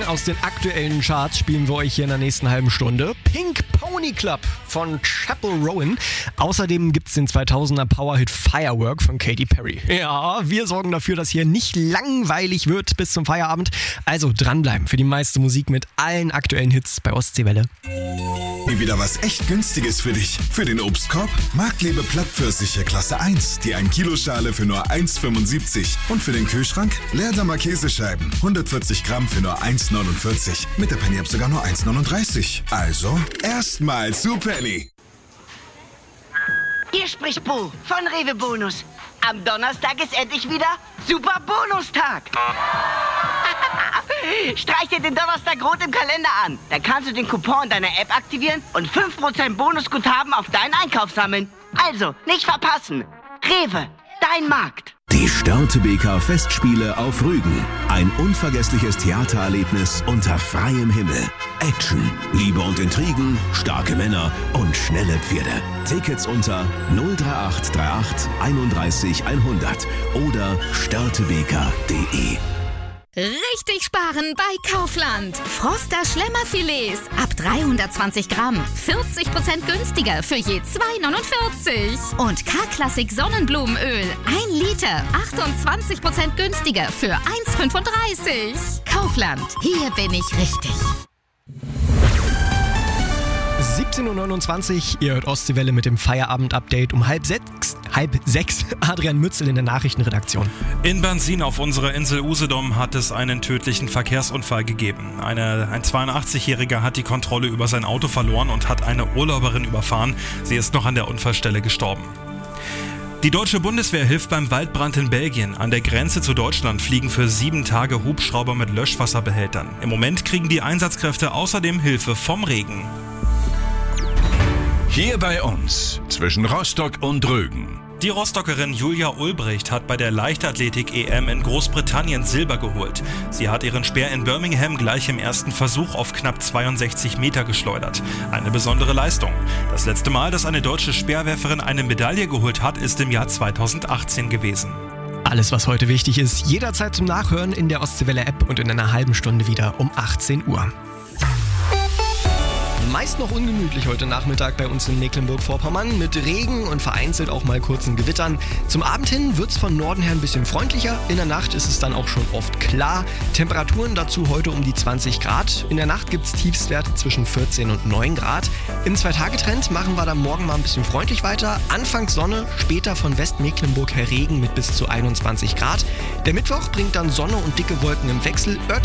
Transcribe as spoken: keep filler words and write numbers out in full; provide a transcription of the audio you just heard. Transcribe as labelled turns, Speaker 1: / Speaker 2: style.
Speaker 1: aus den aktuellen Charts spielen wir euch hier in der nächsten halben Stunde. Pink Pony Club von Chappell Rowan. Außerdem gibt's den zweitausender Powerhit Firework von Katy Perry. Ja, wir sorgen dafür, dass hier nicht langweilig wird bis zum Feierabend. Also dranbleiben für die meiste Musik mit allen aktuellen Hits bei Ostseewelle.
Speaker 2: Wieder was echt Günstiges für dich. Für den Obstkorb Marktliebe Plattpfirsiche Klasse eins, die ein Kilo Schale für nur eins fünfundsiebzig. Und für den Kühlschrank Leerdamer Käsescheiben, hundertvierzig Gramm für nur eins neunundvierzig. Mit der Penny App sogar nur eins neununddreißig. Also erstmal zu Penny.
Speaker 3: Hier spricht Bo von Rewe Bonus. Am Donnerstag ist endlich wieder Super Bonustag. Streich dir den Donnerstag rot im Kalender an. Dann kannst du den Coupon in deiner App aktivieren und fünf Prozent Bonusguthaben auf deinen Einkauf sammeln. Also, nicht verpassen. Rewe, dein Markt.
Speaker 4: Die Störtebeker Festspiele auf Rügen. Ein unvergessliches Theatererlebnis unter freiem Himmel. Action, Liebe und Intrigen, starke Männer und schnelle Pferde. Tickets unter null drei acht drei acht einunddreißig hundert oder störtebeker punkt de.
Speaker 5: Richtig sparen bei Kaufland. Froster Schlemmerfilets ab dreihundertzwanzig Gramm. vierzig Prozent günstiger für je zwei neunundvierzig. Und K-Klassik Sonnenblumenöl. ein Liter. achtundzwanzig Prozent günstiger für eins fünfunddreißig. Kaufland. Hier bin ich richtig.
Speaker 1: siebzehn Uhr neunundzwanzig, ihr hört Ostseewelle mit dem Feierabend-Update um halb sechs. Halb sechs. Adrian Mützel in der Nachrichtenredaktion.
Speaker 6: In Bernsin auf unserer Insel Usedom hat es einen tödlichen Verkehrsunfall gegeben. Eine, ein zweiundachtzig-Jähriger hat die Kontrolle über sein Auto verloren und hat eine Urlauberin überfahren. Sie ist noch an der Unfallstelle gestorben. Die deutsche Bundeswehr hilft beim Waldbrand in Belgien. An der Grenze zu Deutschland fliegen für sieben Tage Hubschrauber mit Löschwasserbehältern. Im Moment kriegen die Einsatzkräfte außerdem Hilfe vom Regen.
Speaker 7: Hier bei uns, zwischen Rostock und Rügen.
Speaker 6: Die Rostockerin Julia Ulbricht hat bei der Leichtathletik-E M in Großbritannien Silber geholt. Sie hat ihren Speer in Birmingham gleich im ersten Versuch auf knapp zweiundsechzig Meter geschleudert. Eine besondere Leistung. Das letzte Mal, dass eine deutsche Speerwerferin eine Medaille geholt hat, ist im Jahr zweitausendachtzehn gewesen.
Speaker 1: Alles, was heute wichtig ist, jederzeit zum Nachhören in der Ostseewelle-App und in einer halben Stunde wieder um achtzehn Uhr. Meist noch ungemütlich heute Nachmittag bei uns in Mecklenburg-Vorpommern mit Regen und vereinzelt auch mal kurzen Gewittern. Zum Abend hin wird es von Norden her ein bisschen freundlicher. In der Nacht ist es dann auch schon oft klar. Temperaturen dazu heute um die zwanzig Grad. In der Nacht gibt es Tiefstwerte zwischen vierzehn und neun Grad. Im Zwei-Tage-Trend machen wir dann morgen mal ein bisschen freundlich weiter. Anfangs Sonne, später von Westmecklenburg her Regen mit bis zu einundzwanzig Grad. Der Mittwoch bringt dann Sonne und dicke Wolken im Wechsel.